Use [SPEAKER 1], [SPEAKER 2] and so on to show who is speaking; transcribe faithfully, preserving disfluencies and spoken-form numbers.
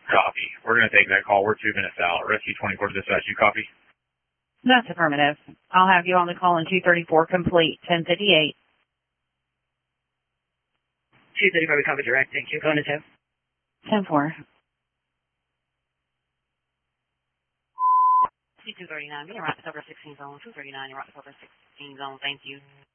[SPEAKER 1] Copy. We're going to take that call. We're two minutes out. Rescue twenty-four to dispatch. You copy?
[SPEAKER 2] That's affirmative. I'll have you on the call in two thirty-four complete, ten fifty-eight.
[SPEAKER 3] two thirty-four, we copy direct. Thank you. Going to two.
[SPEAKER 2] ten four.
[SPEAKER 3] two thirty-nine, you're right, over sixteen zone. two thirty-nine, you're right, over sixteen zone. Thank you.